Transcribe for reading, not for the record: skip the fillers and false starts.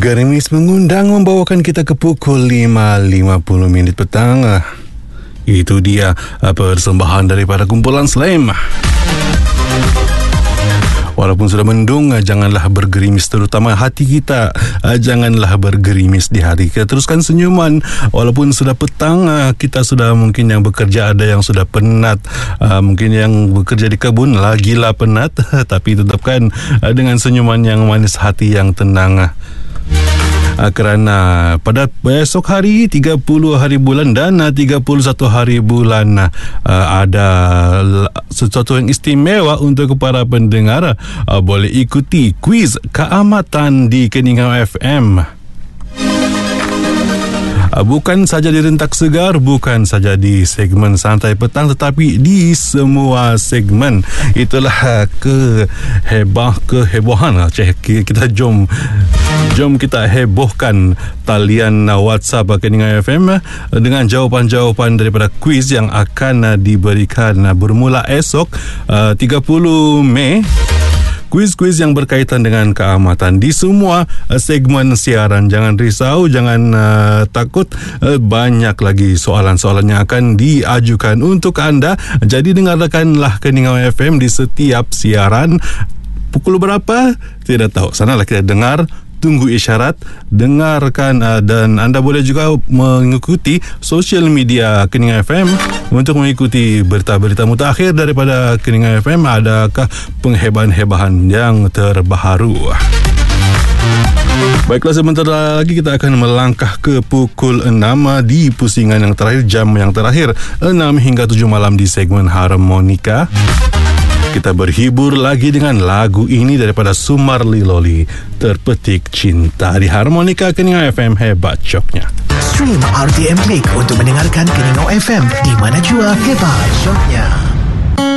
Gerimis mengundang membawakan kita ke pukul 5.50 petang. Itu dia persembahan daripada kumpulan Slam. Walaupun sudah mendung, janganlah bergerimis, terutama hati kita. Janganlah bergerimis di hati kita. Teruskan senyuman. Walaupun sudah petang, kita sudah mungkin yang bekerja, ada yang sudah penat. Mungkin yang bekerja di kebun lagilah penat. Tapi tetapkan dengan senyuman yang manis, hati yang tenang. Kerana pada esok hari 30 hari bulan dan 31 hari bulan ada sesuatu yang istimewa untuk para pendengar. Boleh ikuti kuis keamatan di Keningau FM. Bukan saja di Rentak Segar, bukan saja di segmen Santai Petang, tetapi di semua segmen. Itulah kehebohan. Kita jom kita hebohkan talian WhatsApp Keningau FM dengan jawapan-jawapan daripada kuis yang akan diberikan bermula esok 30 Mei. Kuis-kuis yang berkaitan dengan keamatan di semua segmen siaran. Jangan risau, jangan takut. Banyak lagi soalan-soalan yang akan diajukan untuk anda. Jadi dengarkanlah Keningau FM di setiap siaran. Pukul berapa? Tidak tahu. Sanalah kita dengar. Tunggu isyarat, dengarkan, dan anda boleh juga mengikuti sosial media Keningau FM untuk mengikuti berita-berita mutakhir daripada Keningau FM. Adakah penghebahan-hebahan yang terbaru? Baiklah, sebentar lagi kita akan melangkah ke pukul 6 di pusingan yang terakhir, jam yang terakhir 6 hingga 7 malam di segmen Harmonika. Kita berhibur lagi dengan lagu ini daripada Sumarli Loli, Terpetik Cinta, di Harmonika Keningau FM. Hebat syoknya. Stream RTM Click untuk mendengarkan Keningau FM di mana jua. Hebat syoknya.